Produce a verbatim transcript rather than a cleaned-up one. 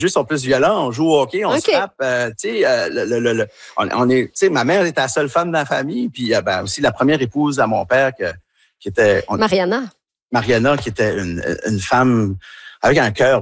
jeux sont plus violents. On joue au hockey, on okay. se frappe. Euh, tu sais, euh, le, le, le, on, on est, tu sais, ma mère était la seule femme de la famille, puis euh, ben, aussi la première épouse à mon père, que, qui était... On, Mariana. Mariana, qui était une, une femme avec un cœur